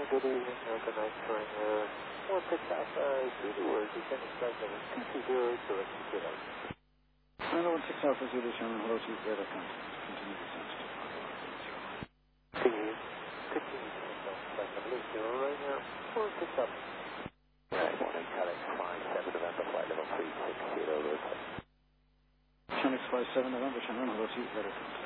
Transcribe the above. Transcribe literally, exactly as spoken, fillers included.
good evening. Uh, good night, flying uh, one six Alpha, Zulu, or descending flight level two two zero, direct to zero. China one six Alpha Zulu, Shannon, hello to you, radar contact. Continue descent to Continue, continue descent flight level zero right now, one six Alpha. Right, one eight, Alex, five seven November, flight level three six zero, rotate. Channel five seven November, Shannon, hello to you, radar contact.